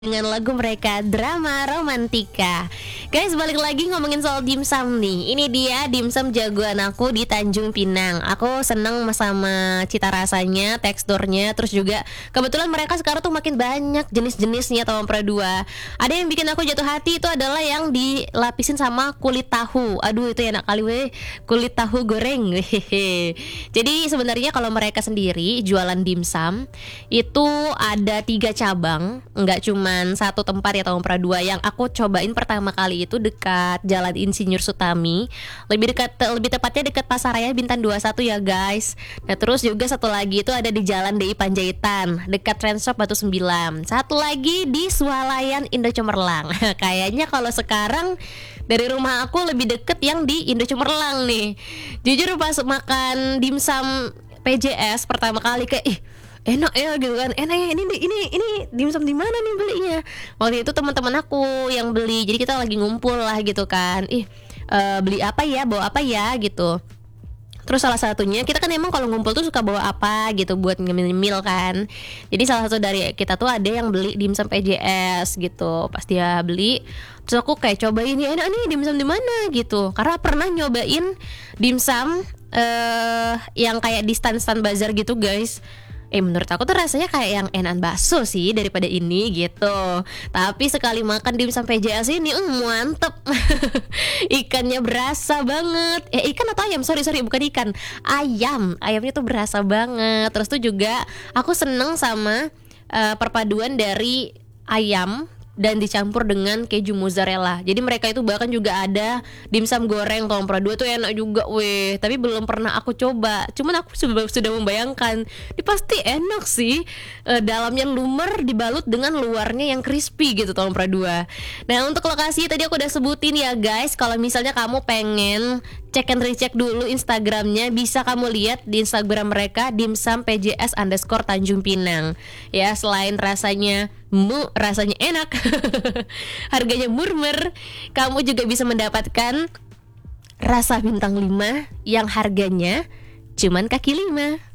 dengan lagu mereka Drama Romantika. Guys, balik lagi ngomongin soal dimsum nih. Ini dia dimsum jagoan aku di Tanjung Pinang. Aku seneng sama cita rasanya, teksturnya, terus juga kebetulan mereka sekarang tuh makin banyak jenis-jenisnya tahu dua. Ada yang bikin aku jatuh hati itu adalah yang dilapisin sama kulit tahu. Aduh itu enak kali weh, kulit tahu goreng. Jadi sebenarnya kalau mereka sendiri jualan dimsum itu ada 3 cabang, nggak cuma satu tempat ya tahun dua. Yang aku cobain pertama kali itu dekat Jalan Insinyur Sutami, lebih tepatnya dekat Pasaraya Bintan 21 ya guys. Nah terus juga satu lagi itu ada di Jalan DI Panjaitan dekat Trendshop Batu 9. Satu lagi di Swalayan Indo Cemerlang. Kayaknya kalau sekarang dari rumah aku lebih deket yang di Indo Cemerlang nih. Jujur pas makan dimsum PJS pertama kali kayak enak ya gitu kan, enak ya ini dimsum di mana nih belinya. Waktu itu teman-teman aku yang beli, jadi kita lagi ngumpul lah gitu kan, beli apa ya, bawa apa ya gitu. Terus salah satunya kita kan emang kalau ngumpul tuh suka bawa apa gitu buat ngemil-ngemil kan. Jadi salah satu dari kita tuh ada yang beli dimsum PJS gitu. Pas dia beli, terus aku kayak cobain ya enak nih dimsum di mana gitu. Karena pernah nyobain dimsum yang kayak di stand-stand bazar gitu guys. Menurut aku tuh rasanya kayak yang enakan bakso sih daripada ini gitu. Tapi sekali makan dimsum PJS ini mantep. Ikannya berasa banget. Ikan atau ayam? Sorry bukan ikan. Ayamnya tuh berasa banget. Terus tuh juga aku seneng sama perpaduan dari ayam dan dicampur dengan keju mozzarella. Jadi mereka itu bahkan juga ada dimsum goreng tahun dua tuh enak juga weh. Tapi belum pernah aku coba. Cuman aku sudah membayangkan ini pasti enak sih. Dalamnya lumer dibalut dengan luarnya yang crispy gitu tahun dua. Nah untuk lokasi tadi aku udah sebutin ya guys. Kalau misalnya kamu pengen cek and recheck dulu Instagramnya, bisa kamu lihat di Instagram mereka dimsum PJS _ Tanjung Pinang. Ya selain rasanya enak, harganya murmer, kamu juga bisa mendapatkan rasa bintang 5 yang harganya cuman kaki 5.